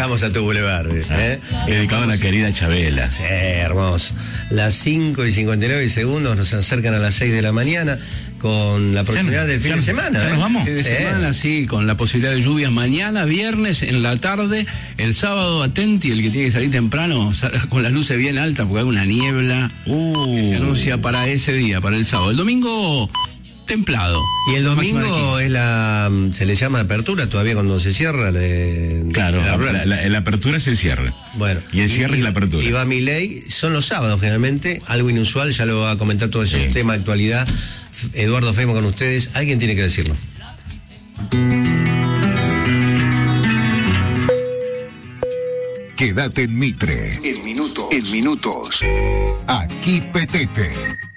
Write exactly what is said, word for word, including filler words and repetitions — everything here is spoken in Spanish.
Llegamos a tu boulevard, ¿eh? Dedicado a la querida Chabela. Sí, hermoso. Las cinco y cincuenta y nueve segundos nos acercan a las seis de la mañana con la proximidad del fin ya, de semana. ¿Ya ¿eh? nos vamos? Fin de Sí. semana, sí, con la posibilidad de lluvias mañana, viernes, en la tarde, el sábado atenti, el que tiene que salir temprano, salga con las luces bien altas porque hay una niebla Uh. que se anuncia para ese día, para el sábado. El domingo, templado. Y el Máxima de domingo quince. es la, se le llama apertura todavía cuando se cierra. Le, Claro, la- la, la- la apertura es el cierre. Bueno, Y el cierre es la apertura. Y va Milei, son los sábados generalmente, algo inusual, ya lo va a comentar todo ese Sí. tema de actualidad. F- Eduardo Femo con ustedes, alguien tiene que decirlo. Quédate en Mitre. En minutos. En minutos. Aquí Petete.